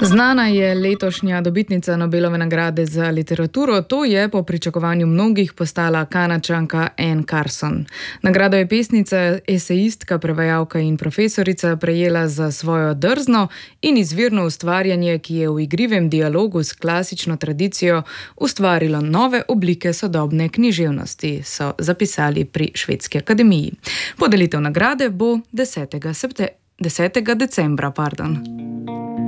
Znana je letošnja dobitnica Nobelove nagrade za literaturo, to je po pričakovanju mnogih postala Kanadčanka Anne Carson. Nagrado je pesnica, esejistka, prevajalka in profesorica prejela za svojo drzno in izvirno ustvarjanje, ki je v igrivem dialogu s klasično tradicijo ustvarilo nove oblike sodobne književnosti, so zapisali pri Švedski akademiji. Podelitev nagrade bo 10. decembra.